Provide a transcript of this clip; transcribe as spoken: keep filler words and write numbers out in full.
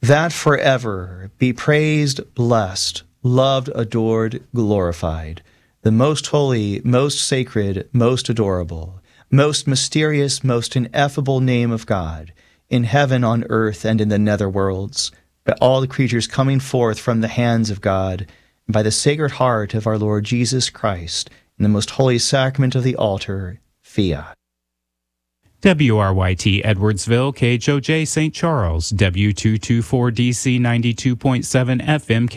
that forever be praised, blessed, loved, adored, glorified, the most holy, most sacred, most adorable, most mysterious, most ineffable name of God, in heaven, on earth, and in the nether worlds, by all the creatures coming forth from the hands of God, and by the Sacred Heart of our Lord Jesus Christ, in the most holy sacrament of the altar, fiat. W R Y T Edwardsville, K H O J Saint Charles, W two twenty-four D C ninety-two point seven F M.